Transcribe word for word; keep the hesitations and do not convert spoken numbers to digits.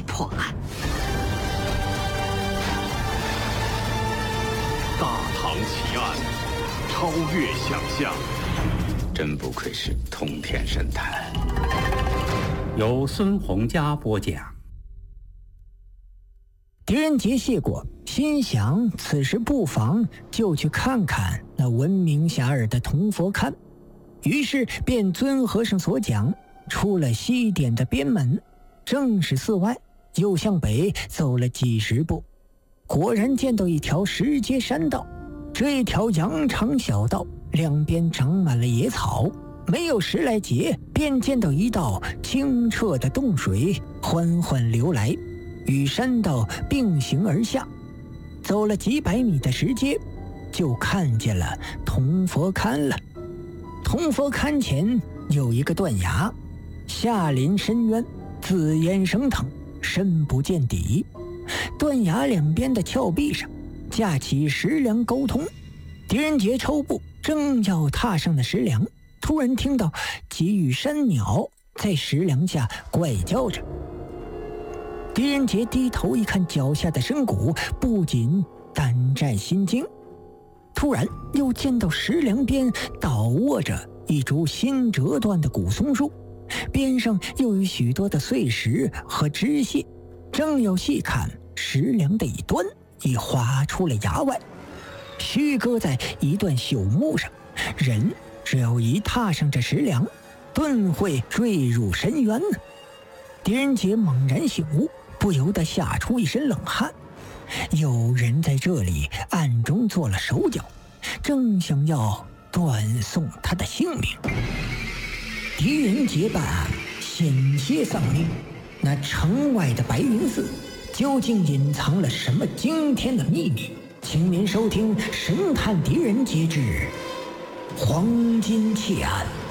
破案。 大唐奇案，超越想象， 真不愧是通天神探。 由孙洪佳播讲。 狄仁杰谢过，心想此时不妨就去看看那闻名遐迩的铜佛龛，于是便遵和尚所讲，出了西点的边门，正是寺外，又向北走了几十步，果然见到一条石阶山道。这一条羊肠小道两边长满了野草，没有十来节便见到一道清澈的洞水缓缓流来，与山道并行而下。走了几百米的石阶，就看见了铜佛龛了。铜佛龛前有一个断崖，下临深渊，紫烟升腾，深不见底。断崖两边的峭壁上架起石梁沟通。狄仁杰抽步正要踏上那石梁，突然听到几羽山鸟在石梁下怪叫着。狄仁杰低头一看脚下的深谷，不禁胆战心惊。突然又见到石梁边倒卧着一株新折断的古松树，边上又有许多的碎石和枝屑，正要细看，石梁的一端已划出了崖外，虚搁在一段朽木上，人只要一踏上这石梁，顿会坠入深渊呢。狄仁杰猛然醒悟，不由得吓出一身冷汗。有人在这里暗中做了手脚，正想要断送他的性命。狄仁杰办案险些丧命，那城外的白云寺究竟隐藏了什么惊天的秘密？请您收听《神探狄仁杰之黄金窃案》。